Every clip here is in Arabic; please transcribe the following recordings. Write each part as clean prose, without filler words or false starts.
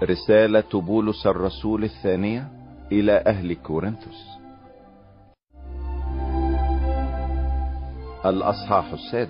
رسالة بولس الرسول الثانية إلى أهل كورنثوس، الأصحاح 6.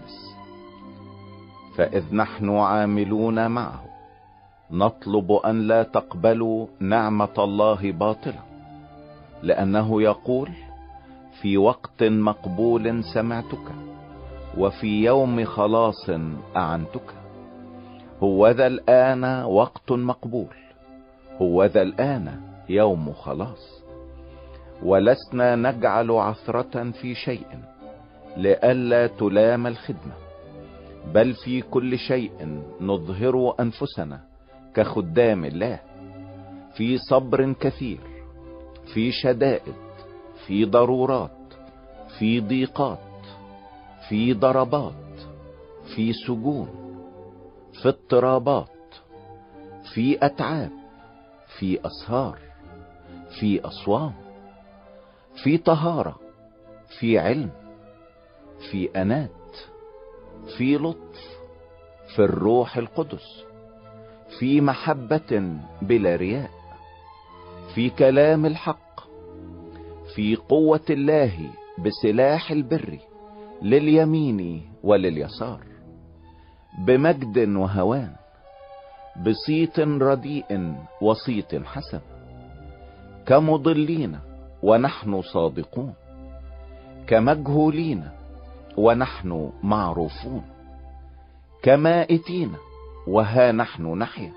فإذ نحن عاملون معه نطلب أن لا تقبلوا نعمة الله باطلة، لأنه يقول: في وقت مقبول سمعتك، وفي يوم خلاص أعنتك. هوذا الآن وقت مقبول، هوذا الآن يوم خلاص. ولسنا نجعل عثرة في شيء لئلا تلام الخدمة، بل في كل شيء نظهر أنفسنا كخدام الله، في صبر كثير، في شدائد، في ضرورات، في ضيقات، في ضربات، في سجون، في اضطرابات، في أتعاب، في أسهار، في أصوام، في طهارة، في علم، في أنات، في لطف، في الروح القدس، في محبة بلا رياء، في كلام الحق، في قوة الله بسلاح البر لليمين ولليسار، بمجد وهوان، بصيت رديء وصيت حسن، كمضلين ونحن صادقون، كمجهولين ونحن معروفون، كمائتين وها نحن نحيا،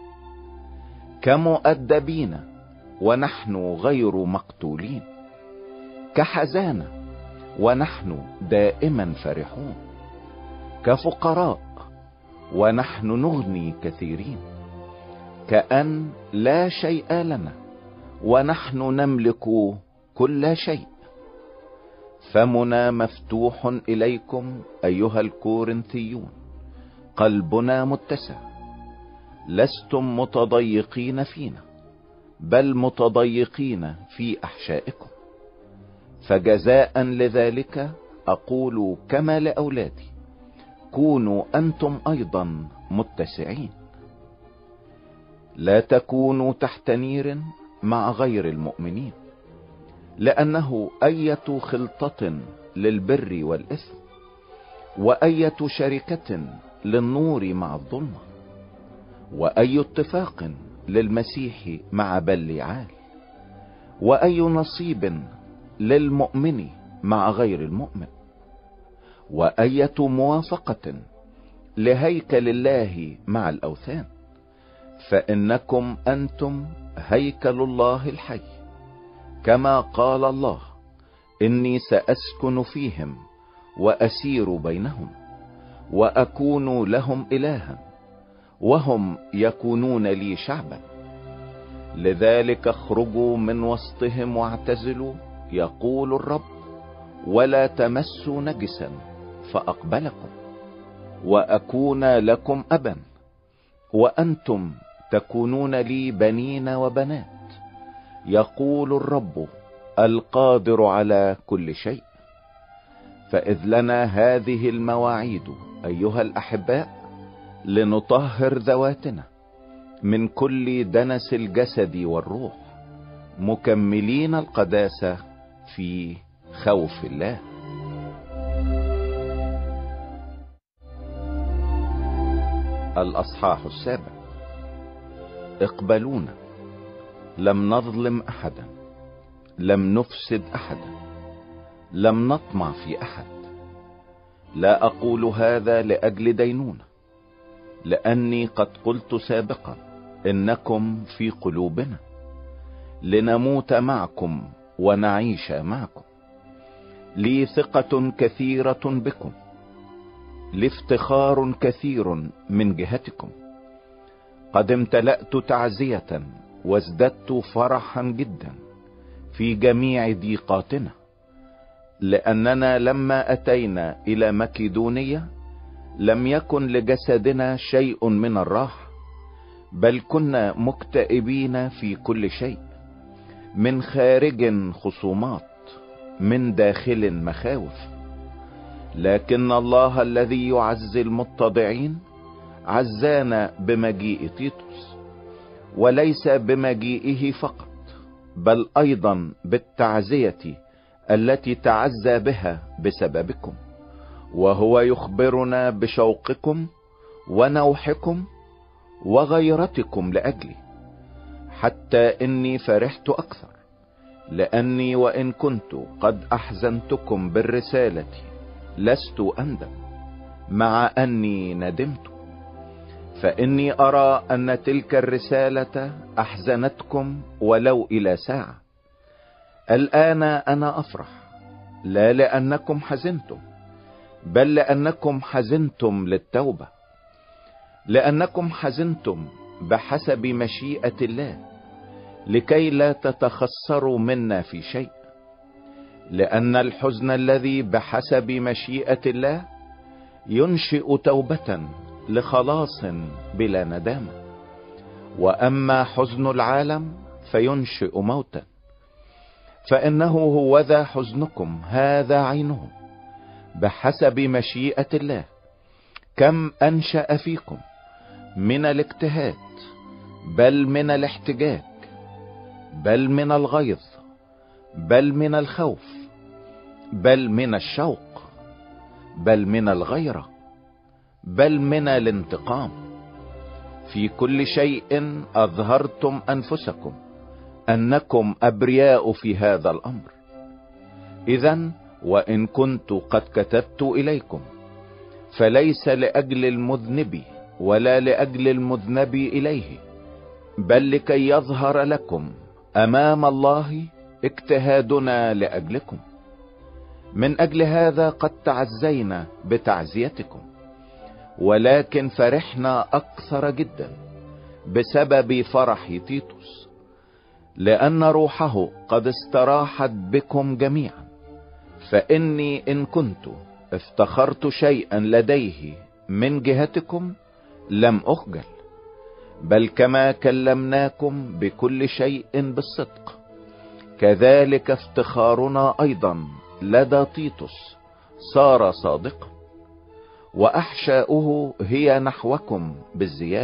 كمؤدبين ونحن غير مقتولين، كحزانة ونحن دائما فرحون، كفقراء ونحن نغني كثيرين، كأن لا شيء لنا ونحن نملك كل شيء. فمنا مفتوح إليكم أيها الكورنثيون، قلبنا متسع، لستم متضيقين فينا، بل متضيقين في أحشائكم. فجزاء لذلك أقول كما لأولادي: كونوا أنتم أيضا متسعين. لا تكونوا تحت نير مع غير المؤمنين، لأنه أية خلطة للبر والإثم، وأية شركة للنور مع الظلمة، وأي اتفاق للمسيح مع بليعال، وأي نصيب للمؤمن مع غير المؤمن، وأية موافقة لهيكل الله مع الأوثان. فإنكم أنتم هيكل الله الحي، كما قال الله: إني سأسكن فيهم وأسير بينهم، وأكون لهم إلها، وهم يكونون لي شعبا. لذلك اخرجوا من وسطهم واعتزلوا، يقول الرب، ولا تمسوا نجسا فأقبلكم، وأكون لكم أبا، وأنتم تكونون لي بنين وبنات، يقول الرب القادر على كل شيء. فإذ لنا هذه المواعيد أيها الأحباء، لنطهر ذواتنا من كل دنس الجسد والروح، مكملين القداسة في خوف الله. الأصحاح 7. اقبلونا، لم نظلم أحدا، لم نفسد أحدا، لم نطمع في أحد. لا أقول هذا لأجل دينونة، لأني قد قلت سابقا: إنكم في قلوبنا، لنموت معكم ونعيش معكم. لي ثقة كثيرة بكم، لافتخار كثير من جهتكم. قد امتلأت تعزية وازددت فرحا جدا في جميع ضيقاتنا، لأننا لما أتينا إلى مكيدونية لم يكن لجسدنا شيء من الراحة، بل كنا مكتئبين في كل شيء، من خارج خصومات، من داخل مخاوف. لكن الله الذي يعزي المتضعين عزانا بمجيء تيتوس، وليس بمجيئه فقط، بل ايضا بالتعزية التي تعزى بها بسببكم، وهو يخبرنا بشوقكم ونوحكم وغيرتكم لأجلي، حتى اني فرحت اكثر، لاني وان كنت قد احزنتكم بالرسالة لست اندم، مع اني ندمت، فاني ارى ان تلك الرسالة احزنتكم ولو الى ساعة. الان انا افرح، لا لانكم حزنتم، بل لانكم حزنتم للتوبة، لانكم حزنتم بحسب مشيئة الله، لكي لا تتخسروا منا في شيء، لان الحزن الذي بحسب مشيئة الله ينشئ توبة لخلاص بلا ندامة، واما حزن العالم فينشئ موتا. فانه هوذا حزنكم هذا عينه بحسب مشيئة الله، كم انشأ فيكم من الاجتهاد، بل من الاحتجاج، بل من الغيظ، بل من الخوف، بل من الشوق، بل من الغيرة، بل من الانتقام. في كل شيء اظهرتم انفسكم انكم ابرياء في هذا الامر. اذن وان كنت قد كتبت اليكم، فليس لاجل المذنب ولا لاجل المذنب اليه، بل لكي يظهر لكم امام الله اجتهادنا لاجلكم. من اجل هذا قد تعزينا بتعزيتكم، ولكن فرحنا اكثر جدا بسبب فرح تيتوس، لان روحه قد استراحت بكم جميعا. فاني ان كنت افتخرت شيئا لديه من جهتكم لم اخجل، بل كما كلمناكم بكل شيء بالصدق، كذلك افتخارنا ايضا لدى تيتوس صار صادقا، واحشاؤه هي نحوكم بالزيادة.